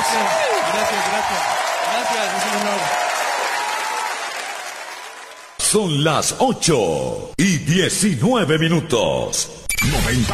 Gracias, es un honor. Son las 8:19. 90